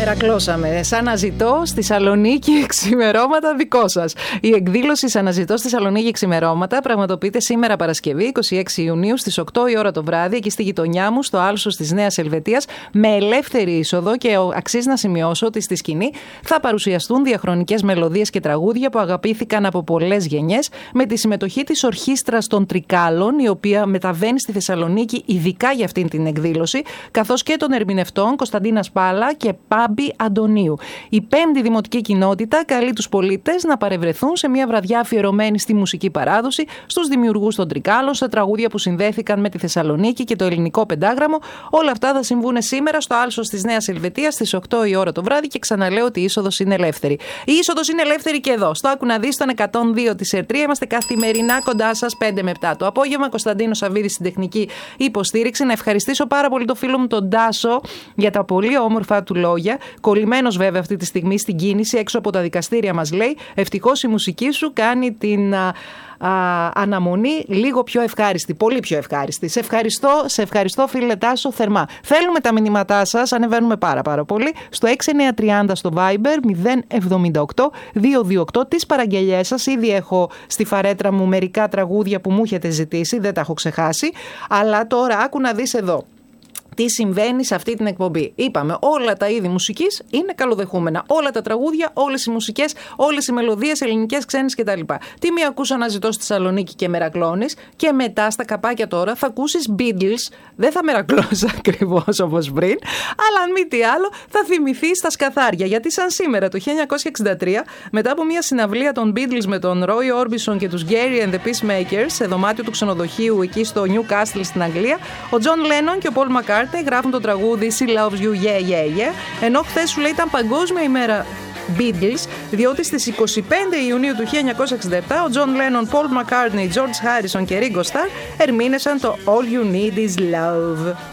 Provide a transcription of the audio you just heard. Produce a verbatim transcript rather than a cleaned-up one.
Μερακλώσαμε. Σαν αναζητώ στη Θεσσαλονίκη ξημερώματα δικό σας. Η εκδήλωση Σαν αναζητώ στη Θεσσαλονίκη ξημερώματα πραγματοποιείται σήμερα Παρασκευή, είκοσι έξι Ιουνίου, στις οκτώ η ώρα το βράδυ, εκεί στη γειτονιά μου, στο άλσος της Νέας Ελβετίας, με ελεύθερη είσοδο, και αξίζει να σημειώσω ότι στη σκηνή θα παρουσιαστούν διαχρονικές μελωδίες και τραγούδια που αγαπήθηκαν από πολλές γενιές, με τη συμμετοχή της Ορχήστρας των Τρικάλων, η οποία μεταβαίνει στη Θεσσαλονίκη ειδικά για αυτήν την εκδήλωση, καθώς και των ερμηνευτών Κωνσταντίνα Σπάλα και Πάμπη Αντωνίου. Η πέμπτη δημοτική κοινότητα καλεί τους πολίτες να παρευρεθούν σε μια βραδιά αφιερωμένη στη μουσική παράδοση, στους δημιουργούς των Τρικάλων, σε τραγούδια που συνδέθηκαν με τη Θεσσαλονίκη και το ελληνικό πεντάγραμμο. Όλα αυτά θα συμβούν σήμερα στο άλσος της Νέας Ελβετίας στις οκτώ η ώρα το βράδυ, και ξαναλέω ότι η είσοδος είναι ελεύθερη. Η είσοδος είναι ελεύθερη και εδώ, στο Άκου να δεις, στον εκατόν δύο της Ερτρία. Είμαστε καθημερινά κοντά σας πέντε με επτά το απόγευμα. Κωνσταντίνος Σαββίδης στην τεχνική υποστήριξη. Να ευχαριστήσω πάρα πολύ το φίλο μου τον Τάσο για τα πολύ όμορφα του λόγια. Κολλημένος βέβαια αυτή τη στιγμή στην κίνηση έξω από τα δικαστήρια, μας λέει. Ευτυχώς η μουσική σου κάνει την α, α, αναμονή λίγο πιο ευχάριστη, πολύ πιο ευχάριστη. Σε ευχαριστώ, σε ευχαριστώ φίλε Τάσο θερμά. Θέλουμε τα μηνύματά σας, ανεβαίνουμε πάρα πάρα πολύ, στο έξι εννιά τριάντα στο Viber μηδέν εβδομήντα οκτώ διακόσια είκοσι οκτώ. Τις παραγγελιές σας, ήδη έχω στη φαρέτρα μου μερικά τραγούδια που μου έχετε ζητήσει, δεν τα έχω ξεχάσει, αλλά τώρα άκου να δεις εδώ τι συμβαίνει σε αυτή την εκπομπή. Είπαμε, όλα τα είδη μουσικής είναι καλοδεχούμενα. Όλα τα τραγούδια, όλες οι μουσικές, όλες οι μελωδίες, ελληνικές, ξένες κτλ. Τι μη ακούς αναζητώ στη Θεσσαλονίκη και μερακλώνεις, και μετά στα καπάκια τώρα θα ακούσεις Beatles. Δεν θα μερακλώσεις ακριβώς όπως πριν, αλλά αν μη τι άλλο θα θυμηθείς τα σκαθάρια. Γιατί σαν σήμερα το χίλια εννιακόσια εξήντα τρία, μετά από μια συναυλία των Beatles με τον Roy Orbison και τους Gary and the Peacemakers σε δωμάτιο του ξενοδοχείου εκεί στο Newcastle στην Αγγλία, ο John Lennon και ο Paul McCartney γράφουν το τραγούδι She Loves You, Yeah, Yeah, Yeah, ενώ χθες σου λέει ήταν Παγκόσμια ημέρα Beatles, διότι στις είκοσι πέντε Ιουνίου του χίλια εννιακόσια εξήντα επτά ο John Lennon, Paul McCartney, George Harrison και Ringo Starr ερμήνευσαν το All You Need Is Love.